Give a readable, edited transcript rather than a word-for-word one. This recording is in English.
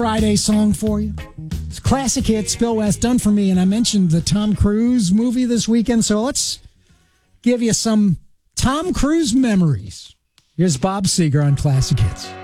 Friday song for you. It's classic hit, Spill West, Done For Me, and I mentioned the Tom Cruise movie this weekend, so let's give you some Tom Cruise memories. Here's Bob Seger on Classic Hits.